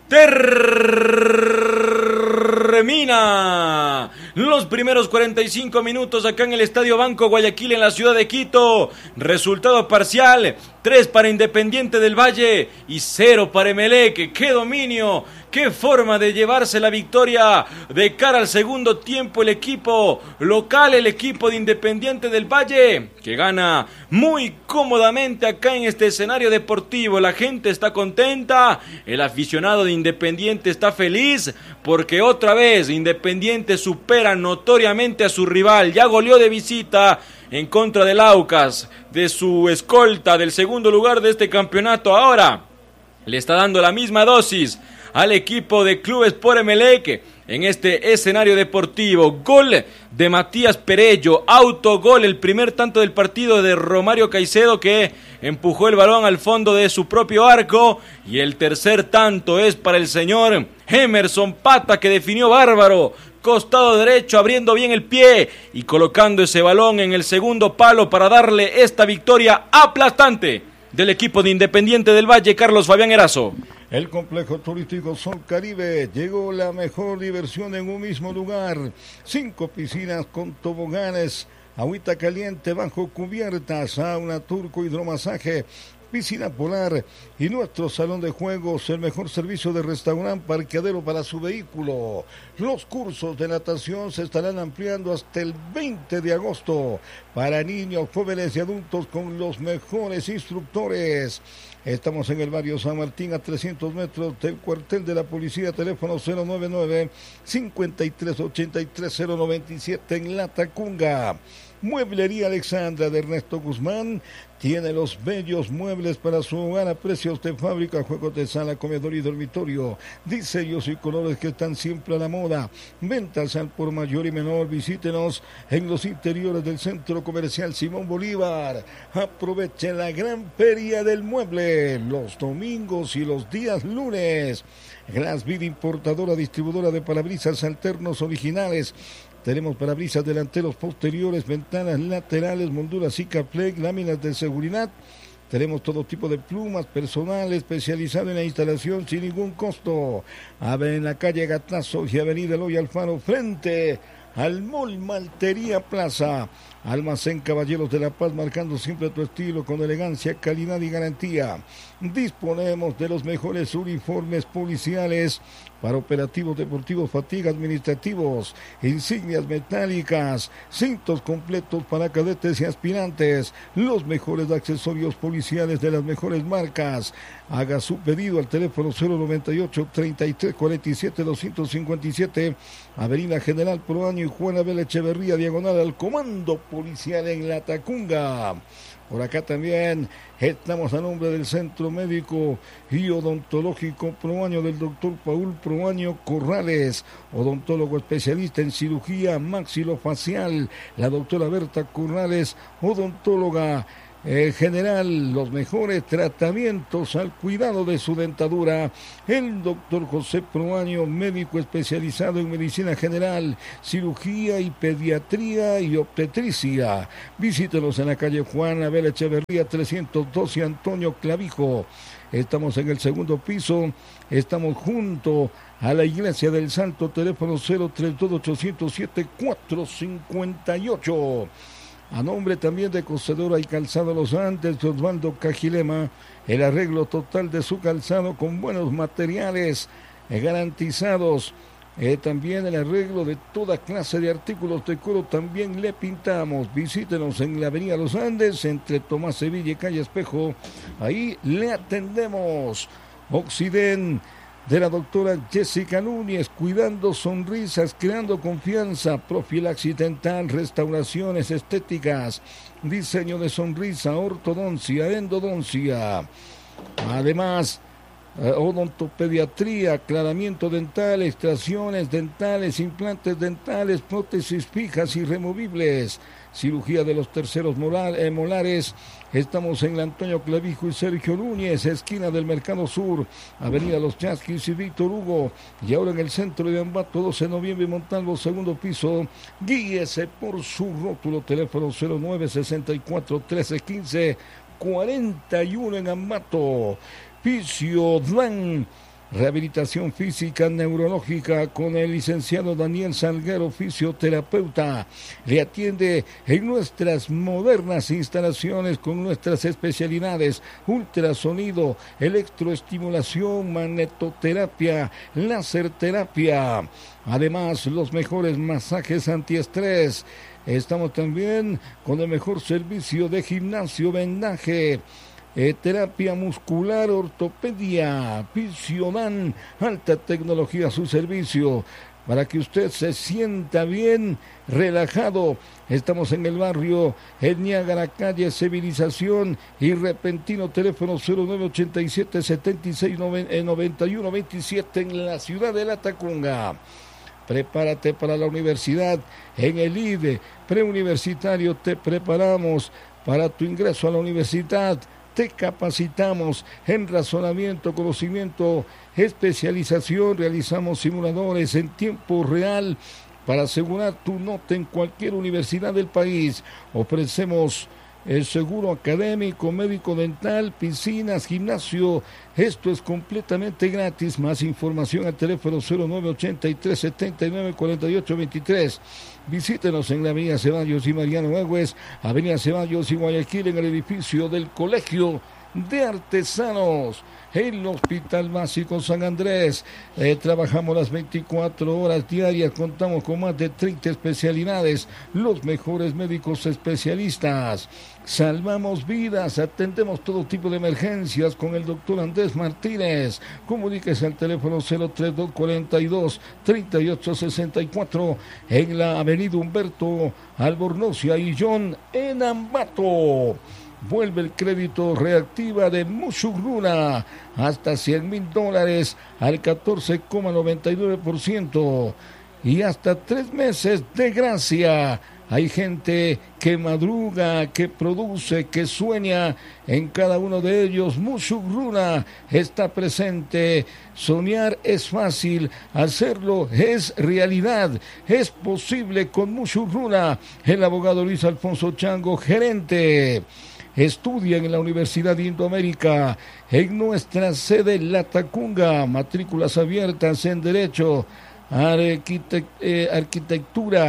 Termina los primeros cuarenta y cinco minutos acá en el Estadio Banco Guayaquil, en la ciudad de Quito. Resultado parcial: tres para Independiente del Valle y cero para Emelec. ¡Qué dominio! ¡Qué forma de llevarse la victoria de cara al segundo tiempo! El equipo local, el equipo de Independiente del Valle, que gana muy cómodamente acá en este escenario deportivo. La gente está contenta, el aficionado de Independiente está feliz, porque otra vez Independiente supera notoriamente a su rival. Ya goleó de visita en contra del Aucas, de su escolta del segundo lugar de este campeonato. Ahora le está dando la misma dosis al equipo de Club Sport Emelec en este escenario deportivo. Gol de Matías Perello, autogol, el primer tanto del partido de Romario Caicedo, que empujó el balón al fondo de su propio arco, y el tercer tanto es para el señor Emerson Pata, que definió bárbaro, costado derecho, abriendo bien el pie y colocando ese balón en el segundo palo para darle esta victoria aplastante del equipo de Independiente del Valle. Carlos Fabián Erazo. El complejo turístico Sol Caribe, llegó la mejor diversión en un mismo lugar. Cinco piscinas con toboganes, agüita caliente bajo cubiertas, sauna, turco, hidromasaje, piscina polar y nuestro salón de juegos, el mejor servicio de restaurante, parqueadero para su vehículo. Los cursos de natación se estarán ampliando hasta el veinte de agosto para niños, jóvenes y adultos con los mejores instructores. Estamos en el barrio San Martín, a trescientos metros del cuartel de la policía. Teléfono cero noventa y nueve, cincuenta y tres ochenta y tres, cero noventa y siete en La Tacunga. Mueblería Alexandra de Ernesto Guzmán tiene los bellos muebles para su hogar a precios de fábrica, juegos de sala, comedor y dormitorio, diseños y colores que están siempre a la moda. Ventas al por mayor y menor. Visítenos en los interiores del Centro Comercial Simón Bolívar. Aproveche la gran feria del mueble los domingos y los días lunes. Glasvid, importadora, distribuidora de parabrisas alternos originales. Tenemos parabrisas delanteros, posteriores, ventanas laterales, molduras Sikaflex, láminas de seguridad. Tenemos todo tipo de plumas, personal especializado en la instalación sin ningún costo. En la calle Gatazo y avenida Eloy Alfaro, frente al Mall Maltería Plaza. Almacén Caballeros de la Paz, marcando siempre tu estilo con elegancia, calidad y garantía. Disponemos de los mejores uniformes policiales para operativos deportivos, fatiga administrativos, insignias metálicas, cintos completos para cadetes y aspirantes, los mejores accesorios policiales de las mejores marcas. Haga su pedido al teléfono cero noventa y ocho, treinta y tres cuarenta y siete, doscientos cincuenta y siete, Avenida General Proaño y Juan Abel Echeverría, diagonal al Comando Policial en La Tacunga. Por acá también estamos a nombre del Centro Médico y Odontológico Proaño del doctor Paul Proaño Corrales, odontólogo especialista en cirugía maxilofacial, la doctora Berta Corrales, odontóloga Eh, general, los mejores tratamientos al cuidado de su dentadura. El doctor José Proaño, médico especializado en medicina general, cirugía y pediatría y obstetricia. Visítenos en la calle Juan Abel Echeverría trescientos doce, Antonio Clavijo. Estamos en el segundo piso, estamos junto a la Iglesia del Santo, teléfono cero treinta y dos, ochocientos siete, cuatrocientos cincuenta y ocho. A nombre también de Cocedora y Calzado Los Andes, de Osvaldo Cajilema, el arreglo total de su calzado con buenos materiales eh, garantizados. Eh, también el arreglo de toda clase de artículos de cuero también le pintamos. Visítenos en la Avenida Los Andes, entre Tomás Sevilla y Calle Espejo. Ahí le atendemos. Occident, de la doctora Jessica Núñez, cuidando sonrisas, creando confianza, profilaxis dental, restauraciones estéticas, diseño de sonrisa, ortodoncia, endodoncia. Además, eh, odontopediatría, aclaramiento dental, extracciones dentales, implantes dentales, prótesis fijas y removibles, cirugía de los terceros molar, eh, molares. Estamos en la Antonio Clavijo y Sergio Núñez, esquina del Mercado Sur, Avenida Los Chasquis y Víctor Hugo. Y ahora en el centro de Ambato, doce de noviembre, Montalvo, segundo piso. Guíese por su rótulo, teléfono cero nueve, sesenta y cuatro, trece, quince, cuarenta y uno en Ambato. Fisiodlan, rehabilitación física neurológica con el licenciado Daniel Salguero, fisioterapeuta. Le atiende en nuestras modernas instalaciones con nuestras especialidades: ultrasonido, electroestimulación, magnetoterapia, láserterapia. Además, los mejores masajes antiestrés. Estamos también con el mejor servicio de gimnasio, vendaje, Eh, terapia muscular, ortopedia, Fisiodan, alta tecnología a su servicio, para que usted se sienta bien, relajado. Estamos en el barrio en Niágara, calle Civilización y Repentino, teléfono cero nueve ochenta y siete, setenta y seis, noventa y uno veintisiete en la ciudad de La Tacunga. Prepárate para la universidad en el I D E preuniversitario. Te preparamos para tu ingreso a la universidad. Te capacitamos en razonamiento, conocimiento, especialización. Realizamos simuladores en tiempo real para asegurar tu nota en cualquier universidad del país. Ofrecemos el seguro académico, médico dental, piscinas, gimnasio. Esto es completamente gratis. Más información al teléfono cero nueve ochenta y tres, setenta y nueve, cuarenta y ocho veintitrés. Visítenos en la Avenida Ceballos y Mariano Huehues, Avenida Ceballos y Guayaquil, en el edificio del Colegio de Artesanos. En el Hospital Básico San Andrés eh, trabajamos las veinticuatro horas diarias, contamos con más de treinta especialidades, los mejores médicos especialistas. Salvamos vidas, atendemos todo tipo de emergencias con el doctor Andrés Martínez. Comuníquese al teléfono cero treinta y dos, cuarenta y dos, treinta y ocho sesenta y cuatro en la avenida Humberto Albornoz y Aillón en Ambato. Vuelve el crédito reactiva de Musurruna hasta cien mil dólares al catorce coma noventa y nueve por ciento y hasta tres meses de gracia. Hay gente que madruga, que produce, que sueña. En cada uno de ellos, Musurruna está presente. Soñar es fácil, hacerlo es realidad. Es posible con Musurruna. El abogado Luis Alfonso Chango, gerente. Estudia en la Universidad Indoamérica, en nuestra sede La Tacunga, matrículas abiertas en Derecho, arquitect- eh, Arquitectura,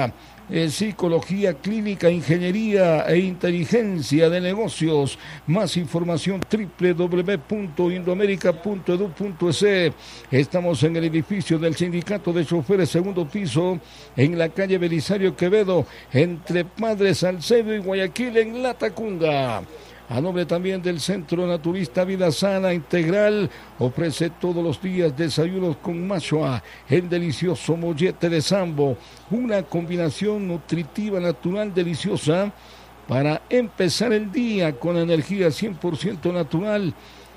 eh, psicología clínica, ingeniería e inteligencia de negocios. Más información doble u doble u doble u punto indoamerica punto edu punto es. Estamos en el edificio del Sindicato de Choferes, segundo piso, en la calle Belisario Quevedo, entre Padre Salcedo y Guayaquil, en La Tacunga. A nombre también del Centro Naturista Vida Sana Integral, ofrece todos los días desayunos con machua, el delicioso mollete de sambo, una combinación nutritiva natural deliciosa para empezar el día con energía cien por ciento natural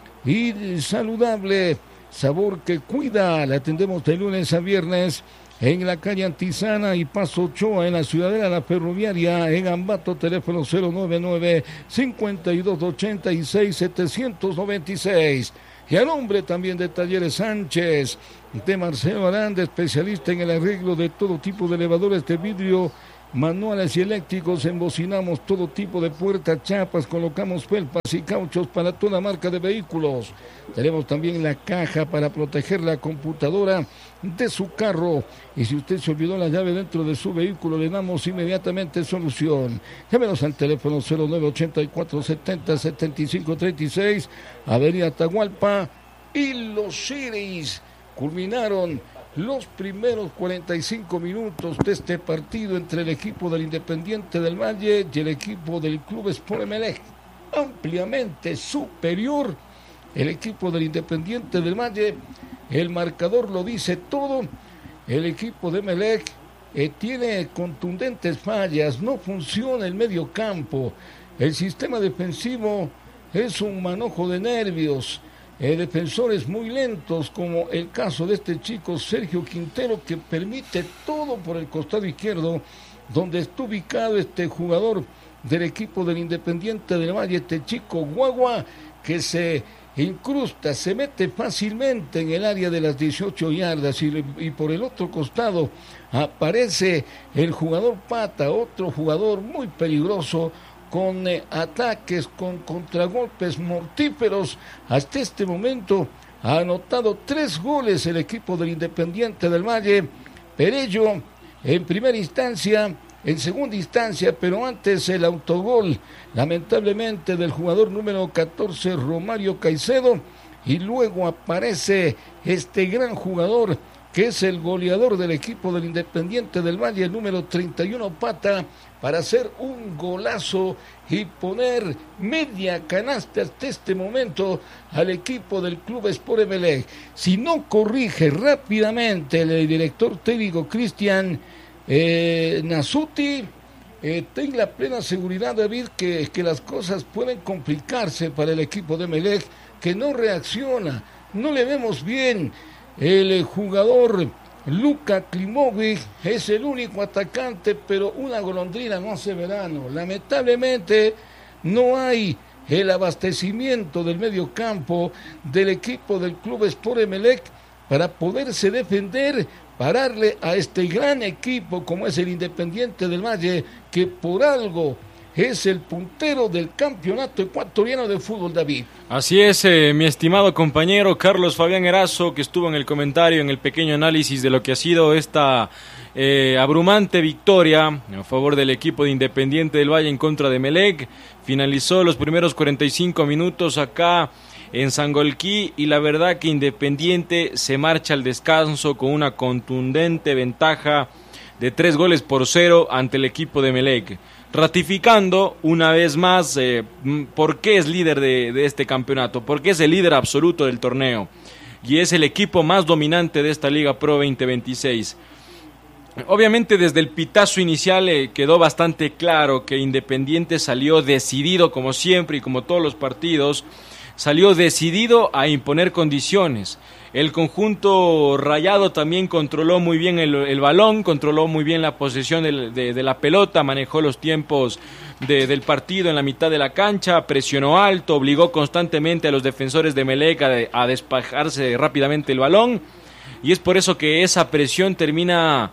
y saludable, sabor que cuida. Le atendemos de lunes a viernes en la calle Antisana y Paso Ochoa, en la Ciudadela La Ferroviaria, en Ambato, teléfono cero nueve nueve, cinco dos ocho seis, siete nueve seis. Y a nombre también de Talleres Sánchez, de Marcelo Aranda, especialista en el arreglo de todo tipo de elevadores de vidrio, manuales y eléctricos. Embocinamos todo tipo de puertas, chapas, colocamos felpas y cauchos para toda marca de vehículos. Tenemos también la caja para proteger la computadora de su carro, y si usted se olvidó la llave dentro de su vehículo, le damos inmediatamente solución. Llámenos al teléfono cero nueve ochenta y cuatro setenta setenta y cinco treinta y seis, Avenida Atahualpa. Y los Ciris culminaron los primeros cuarenta y cinco minutos de este partido entre el equipo del Independiente del Valle y el equipo del Club Sport Emelec. Ampliamente superior el equipo del Independiente del Valle. El marcador lo dice todo. El equipo de Emelec eh, tiene contundentes fallas, no funciona el medio campo. El sistema defensivo es un manojo de nervios. Eh, defensores muy lentos, como el caso de este chico Sergio Quintero, que permite todo por el costado izquierdo, donde está ubicado este jugador del equipo del Independiente del Valle, este chico Guagua, que se incrusta, se mete fácilmente en el área de las dieciocho yardas, y, y por el otro costado aparece el jugador Pata, otro jugador muy peligroso, con eh, ataques, con contragolpes mortíferos. Hasta este momento ha anotado tres goles el equipo del Independiente del Valle. Perello en primera instancia, en segunda instancia, pero antes el autogol, lamentablemente, del jugador número catorce, Romario Caicedo, y luego aparece este gran jugador que es el goleador del equipo del Independiente del Valle, el número treinta y uno, Pata, para hacer un golazo y poner media canasta hasta este momento al equipo del Club Sport Emelec. Si no corrige rápidamente el director técnico Cristian eh, Nasuti, eh, tenga la plena seguridad, David, que, que las cosas pueden complicarse para el equipo de Emelec, que no reacciona, no le vemos bien. El jugador Luka Klimovic es el único atacante, pero una golondrina no hace verano. Lamentablemente no hay el abastecimiento del medio campo del equipo del Club Sport Emelec para poderse defender, pararle a este gran equipo como es el Independiente del Valle, que por algo es el puntero del campeonato ecuatoriano de fútbol, David. Así es, eh, mi estimado compañero Carlos Fabián Erazo, que estuvo en el comentario, en el pequeño análisis de lo que ha sido esta eh, abrumante victoria a favor del equipo de Independiente del Valle en contra de Emelec. Finalizó los primeros cuarenta y cinco minutos acá en Sangolquí, y la verdad que Independiente se marcha al descanso con una contundente ventaja de tres goles por cero ante el equipo de Emelec, ratificando una vez más eh, por qué es líder de, de este campeonato, por qué es el líder absoluto del torneo, y es el equipo más dominante de esta Liga Pro veinte veintiséis. Obviamente desde el pitazo inicial eh, quedó bastante claro que Independiente salió decidido, como siempre y como todos los partidos, salió decidido a imponer condiciones. El conjunto rayado también controló muy bien el, el balón, controló muy bien la posesión de, de, de la pelota, manejó los tiempos de, del partido en la mitad de la cancha, presionó alto, obligó constantemente a los defensores de Emelec a, a despejarse rápidamente el balón, y es por eso que esa presión termina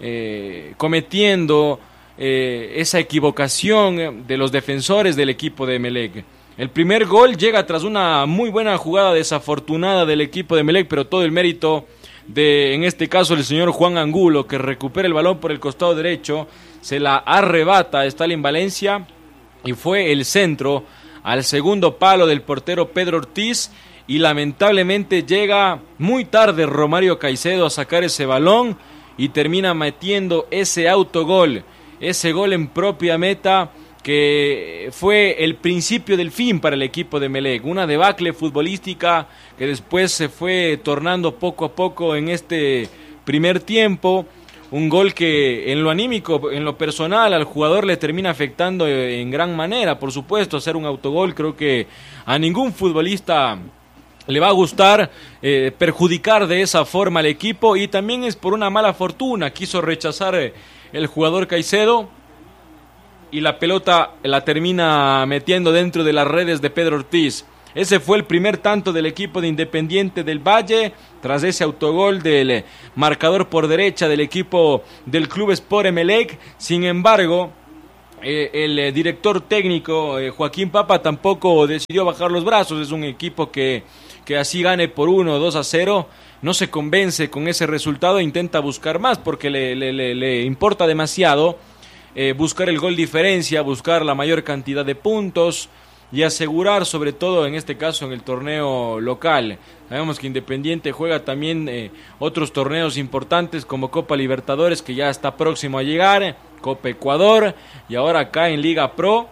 eh, cometiendo eh, esa equivocación de los defensores del equipo de Emelec. El primer gol llega tras una muy buena jugada desafortunada del equipo de Emelec, pero todo el mérito de, en este caso, el señor Juan Angulo, que recupera el balón por el costado derecho, se la arrebata a Stalin Valencia y fue el centro al segundo palo del portero Pedro Ortiz y lamentablemente llega muy tarde Romario Caicedo a sacar ese balón y termina metiendo ese autogol, ese gol en propia meta que fue el principio del fin para el equipo de Emelec, una debacle futbolística que después se fue tornando poco a poco en este primer tiempo, un gol que en lo anímico, en lo personal al jugador le termina afectando en gran manera, por supuesto, hacer un autogol creo que a ningún futbolista le va a gustar eh, perjudicar de esa forma al equipo y también es por una mala fortuna, quiso rechazar eh, el jugador Caicedo y la pelota la termina metiendo dentro de las redes de Pedro Ortiz. Ese fue el primer tanto del equipo de Independiente del Valle, tras ese autogol del marcador por derecha del equipo del Club Sport Emelec. Sin embargo, eh, el eh, director técnico eh, Joaquín Papa tampoco decidió bajar los brazos. Es un equipo que, que así gane por uno o dos a cero. No se convence con ese resultado, intenta buscar más porque le, le, le, le importa demasiado eh, buscar el gol diferencia, buscar la mayor cantidad de puntos y asegurar sobre todo en este caso en el torneo local. Sabemos que Independiente juega también eh, otros torneos importantes como Copa Libertadores que ya está próximo a llegar, Copa Ecuador y ahora acá en Liga Pro,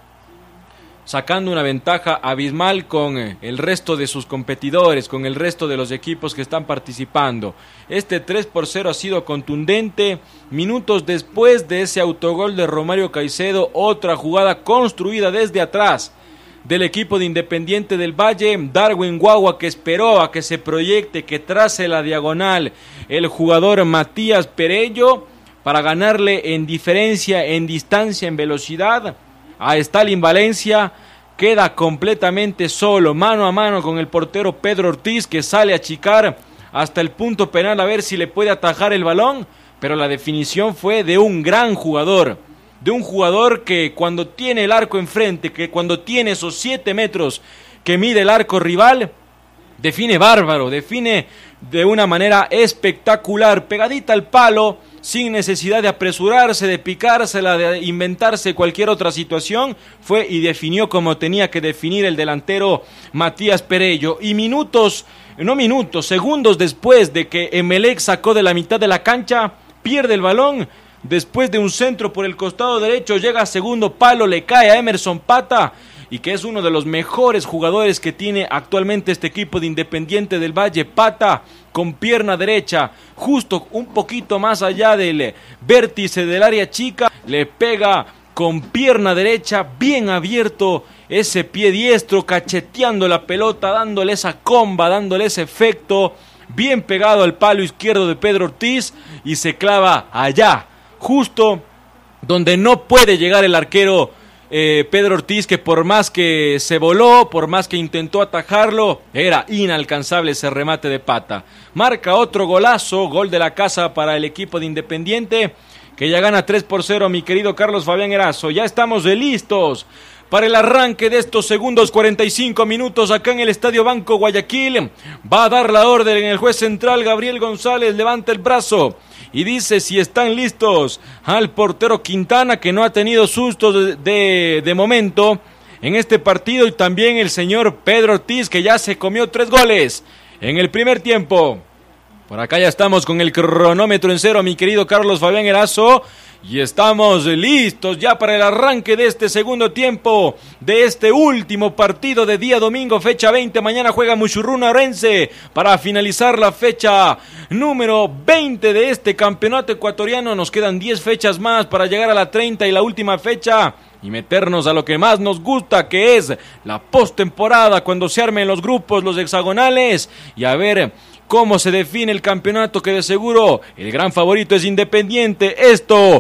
sacando una ventaja abismal con el resto de sus competidores, con el resto de los equipos que están participando. Este tres por cero ha sido contundente. Minutos después de ese autogol de Romario Caicedo, otra jugada construida desde atrás del equipo de Independiente del Valle, Darwin Guagua que esperó a que se proyecte, que trace la diagonal el jugador Matías Perello para ganarle en diferencia, en distancia, en velocidad a Stalin Valencia. Queda completamente solo, mano a mano con el portero Pedro Ortiz que sale a achicar hasta el punto penal a ver si le puede atajar el balón, pero la definición fue de un gran jugador, de un jugador que cuando tiene el arco enfrente, que cuando tiene esos siete metros que mide el arco rival, define bárbaro, define de una manera espectacular, pegadita al palo, sin necesidad de apresurarse, de picársela, de inventarse cualquier otra situación, fue y definió como tenía que definir el delantero Matías Perello. Y minutos, no minutos, segundos después de que Emelec sacó de la mitad de la cancha, pierde el balón, después de un centro por el costado derecho, llega a segundo palo, le cae a Emerson Pata, y que es uno de los mejores jugadores que tiene actualmente este equipo de Independiente del Valle. Pata con pierna derecha, justo un poquito más allá del vértice del área chica, le pega con pierna derecha, bien abierto ese pie diestro, cacheteando la pelota, dándole esa comba, dándole ese efecto, bien pegado al palo izquierdo de Pedro Ortiz, y se clava allá, justo donde no puede llegar el arquero Eh, Pedro Ortiz, que por más que se voló, por más que intentó atajarlo, era inalcanzable ese remate de Pata. Marca otro golazo, gol de la casa para el equipo de Independiente, que ya gana tres por cero, mi querido Carlos Fabián Erazo. Ya estamos listos para el arranque de estos segundos cuarenta y cinco minutos acá en el Estadio Banco Guayaquil. Va a dar la orden en el juez central, Gabriel González, levanta el brazo y dice si están listos al portero Quintana, que no ha tenido sustos de, de, de momento en este partido, y también el señor Pedro Ortiz, que ya se comió tres goles en el primer tiempo. Por acá ya estamos con el cronómetro en cero, mi querido Carlos Fabián Erazo, y estamos listos ya para el arranque de este segundo tiempo, de este último partido de día domingo, fecha veinte. Mañana juega Muchurruna Orense para finalizar la fecha número veinte de este campeonato ecuatoriano. Nos quedan diez fechas más para llegar a la treinta y la última fecha y meternos a lo que más nos gusta, que es la postemporada, cuando se armen los grupos, los hexagonales, y a ver cómo se define el campeonato, que de seguro el gran favorito es Independiente. Esto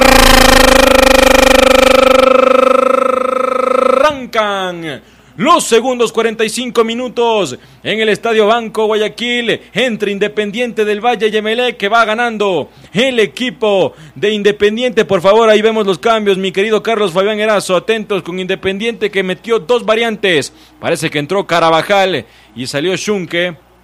arrancan los segundos cuarenta y cinco minutos en el Estadio Banco Guayaquil, entre Independiente del Valle y Emelec, que va ganando el equipo de Independiente. Por favor, ahí vemos los cambios, mi querido Carlos Fabián Erazo, atentos con Independiente, que metió dos variantes. Parece que entró Carabajal y salió Schunke.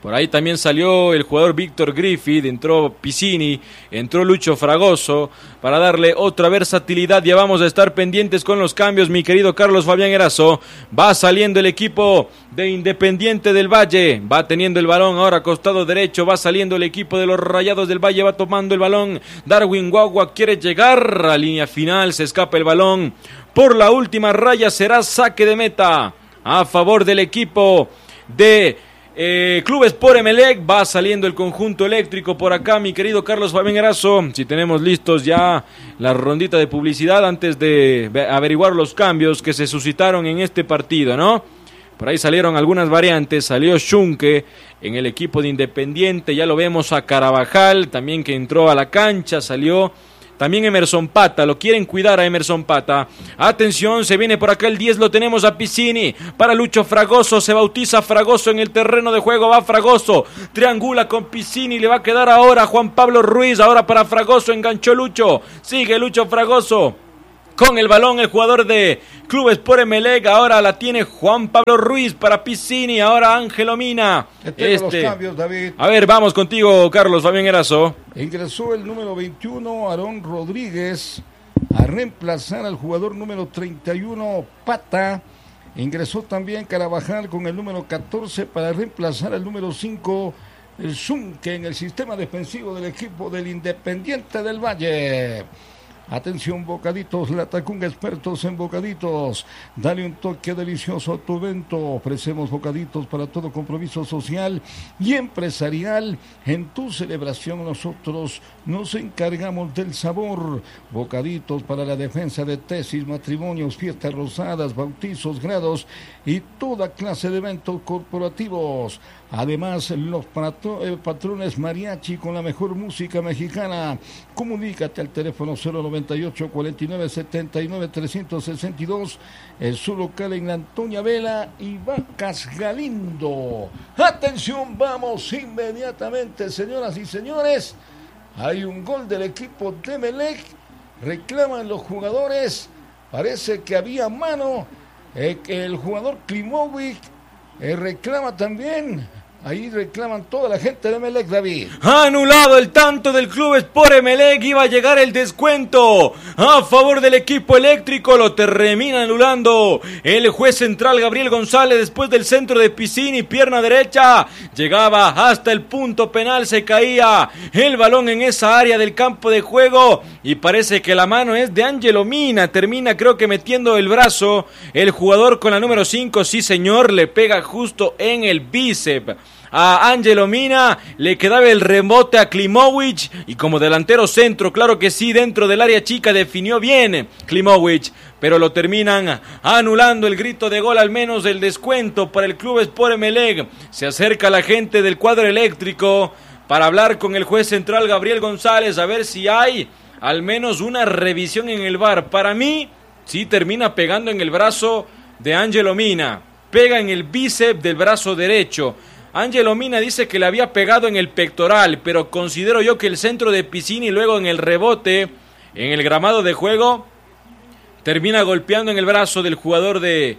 Por ahí también salió el jugador Víctor Griffith, entró Piccini, entró Lucho Fragoso para darle otra versatilidad. Ya vamos a estar pendientes con los cambios, mi querido Carlos Fabián Erazo. Va saliendo el equipo de Independiente del Valle, va teniendo el balón ahora costado derecho, va saliendo el equipo de los Rayados del Valle, va tomando el balón. Darwin Guagua quiere llegar a línea final, se escapa el balón. Por la última raya será saque de meta a favor del equipo de Eh, Club Sport Emelec. Va saliendo el conjunto eléctrico por acá, mi querido Carlos Fabián Erazo. Si tenemos listos ya la rondita de publicidad antes de averiguar los cambios que se suscitaron en este partido, ¿no? Por ahí salieron algunas variantes, salió Schunke en el equipo de Independiente, ya lo vemos a Carabajal también que entró a la cancha, salió también Emerson Pata, lo quieren cuidar a Emerson Pata. Atención, se viene por acá el diez, lo tenemos a Piccini, para Lucho Fragoso, se bautiza Fragoso en el terreno de juego, va Fragoso, triangula con Piccini, le va a quedar ahora Juan Pablo Ruiz, ahora para Fragoso, enganchó Lucho, sigue Lucho Fragoso. Con el balón el jugador de Club Sport Emelec, ahora la tiene Juan Pablo Ruiz para Piccini, ahora Ángelo Mina. Este, los cambios, David. A ver, vamos contigo, Carlos Fabián Erazo. Ingresó el número veintiuno, Aarón Rodríguez, a reemplazar al jugador número treinta y uno, Pata. Ingresó también Carabajal con el número catorce para reemplazar al número cinco, el Schunke, en el sistema defensivo del equipo del Independiente del Valle. Atención, bocaditos, la Tacunga, expertos en bocaditos. Dale un toque delicioso a tu evento. Ofrecemos bocaditos para todo compromiso social y empresarial. En tu celebración nosotros nos encargamos del sabor. Bocaditos para la defensa de tesis, matrimonios, fiestas rosadas, bautizos, grados y toda clase de eventos corporativos. Además, los patro, eh, patrones mariachi con la mejor música mexicana. Comunícate al teléfono cero noventa y ocho, cuarenta y nueve, setenta y nueve, trescientos sesenta y dos. En su local en la Antonia Vela y Vacas Galindo. Atención, vamos inmediatamente, señoras y señores. Hay un gol del equipo de Emelec. Reclaman los jugadores. Parece que había mano. Eh, que el jugador Klimovic eh, reclama también. Ahí reclaman toda la gente de Emelec, David. Anulado el tanto del Club Sport Emelec, iba a llegar el descuento a favor del equipo eléctrico, lo termina anulando el juez central Gabriel González después del centro de Piccini, pierna derecha, llegaba hasta el punto penal, se caía el balón en esa área del campo de juego y parece que la mano es de Ángelo Mina, termina creo que metiendo el brazo, el jugador con la número cinco, sí señor, le pega justo en el bíceps a Ángelo Mina, le quedaba el rebote a Klimovic y como delantero centro, claro que sí, dentro del área chica definió bien Klimovic, pero lo terminan anulando el grito de gol, al menos el descuento para el Club Sport Emelec. Se acerca la gente del cuadro eléctrico para hablar con el juez central Gabriel González, a ver si hay al menos una revisión en el V A R. Para mí, sí termina pegando en el brazo de Ángelo Mina, pega en el bíceps del brazo derecho. Ángelo Mina dice que le había pegado en el pectoral, pero considero yo que el centro de Piccini luego en el rebote, en el gramado de juego, termina golpeando en el brazo del jugador de,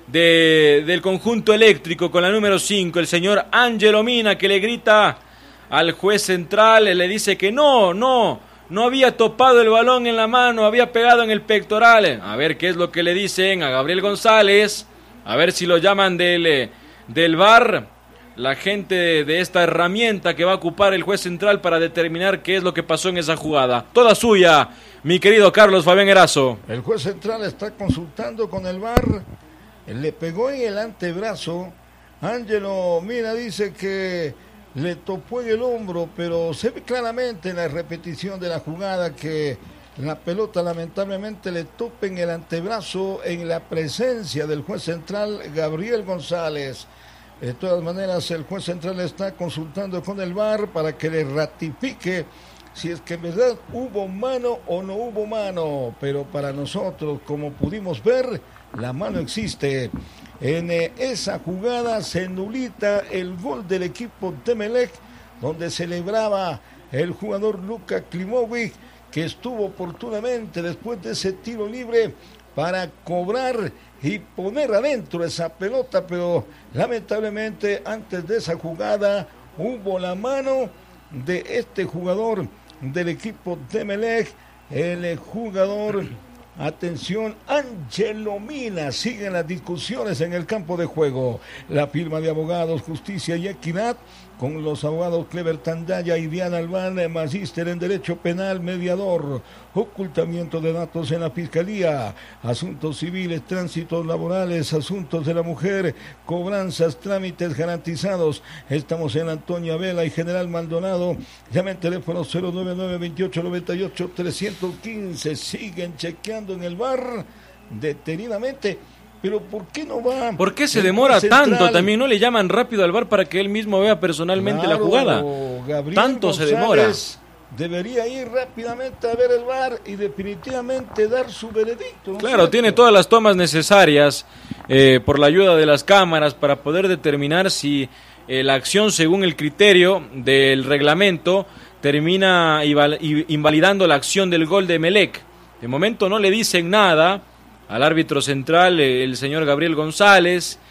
de, del conjunto eléctrico con la número cinco, el señor Ángelo Mina, que le grita al juez central, le dice que no, no, no había topado el balón en la mano, había pegado en el pectoral. A ver qué es lo que le dicen a Gabriel González, a ver si lo llaman del, del V A R. La gente de esta herramienta que va a ocupar el juez central para determinar qué es lo que pasó en esa jugada. Toda suya, mi querido Carlos Fabián Erazo. El juez central está consultando con el V A R. Le pegó en el antebrazo. Ángelo Mina dice que le topó en el hombro, pero se ve claramente en la repetición de la jugada que la pelota lamentablemente le topa en el antebrazo en la presencia del juez central Gabriel González. De todas maneras, el juez central está consultando con el V A R para que le ratifique si es que en verdad hubo mano o no hubo mano. Pero para nosotros, como pudimos ver, la mano existe. En eh, esa jugada se nulita el gol del equipo de Emelec, donde celebraba el jugador Luka Klimovic, que estuvo oportunamente después de ese tiro libre para cobrar y poner adentro esa pelota, pero lamentablemente antes de esa jugada hubo la mano de este jugador del equipo de Emelec, el jugador, atención, Ángelo Mina. Siguen las discusiones en el campo de juego. La firma de abogados, justicia y equidad, con los abogados Clever Tandaya y Diana Albán, magíster en Derecho Penal, mediador, ocultamiento de datos en la Fiscalía, asuntos civiles, tránsitos laborales, asuntos de la mujer, cobranzas, trámites garantizados. Estamos en Antonia Vela y General Maldonado. Llamen teléfono cero nueve nueve, veintiocho noventa y ocho, trescientos quince. Siguen chequeando en el V A R detenidamente. Pero ¿por qué no va? ¿Por qué se demora tanto? También no le llaman rápido al V A R para que él mismo vea personalmente claro, la jugada. Gabriel Tanto González se demora. Debería ir rápidamente a ver el V A R y definitivamente dar su veredicto. ¿no? Claro, ¿cierto? Tiene todas las tomas necesarias eh, por la ayuda de las cámaras para poder determinar si eh, la acción según el criterio del reglamento termina invalidando la acción del gol de Emelec. De momento no le dicen nada al árbitro central, el señor Gabriel González,